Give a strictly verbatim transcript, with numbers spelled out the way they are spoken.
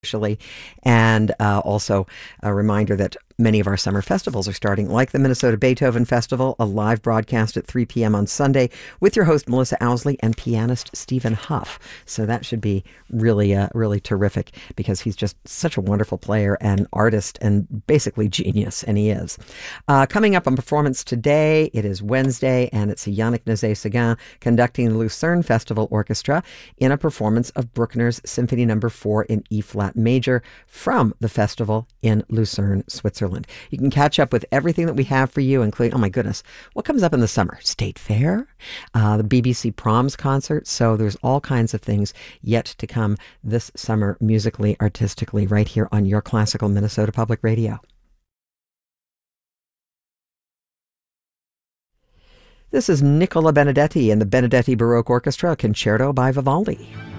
officially. And uh, also a reminder that many of our summer festivals are starting, like the Minnesota Beethoven Festival, a live broadcast at three p.m. on Sunday with your host, Melissa Owsley, and pianist Stephen Huff. So that should be really, uh, really terrific because he's just such a wonderful player and artist and basically genius, and he is. Uh, coming up on performance today, it is Wednesday, and it's Yannick Nézet-Séguin conducting the Lucerne Festival Orchestra in a performance of Bruckner's Symphony Number four in E-flat major from the festival in Lucerne, Switzerland. You can catch up with everything that we have for you, including, oh my goodness, what comes up in the summer? State Fair, uh, the B B C Proms concert. So there's all kinds of things yet to come this summer, musically, artistically, right here on your classical Minnesota Public Radio. This is Nicola Benedetti and the Benedetti Baroque Orchestra Concerto by Vivaldi.